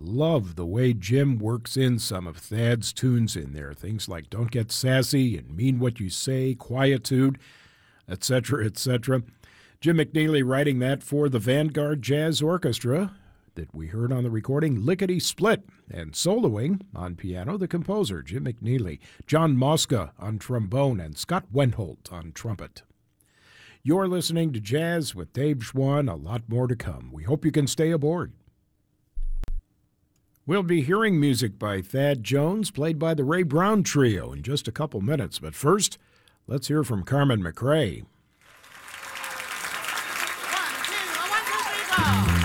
love the way Jim works in some of Thad's tunes in there. Things like Don't Get Sassy and Mean What You Say, Quietude, etc., etc. Jim McNeely writing that for the Vanguard Jazz Orchestra that we heard on the recording, Lickety Split, and soloing on piano, the composer, Jim McNeely, John Mosca on trombone, and Scott Wenholt on trumpet. You're listening to Jazz with Dave Schwann. A lot more to come. We hope you can stay aboard. We'll be hearing music by Thad Jones, played by the Ray Brown Trio, in just a couple minutes. But first, let's hear from Carmen McRae. 1, 2, 1, 2, 3, 4.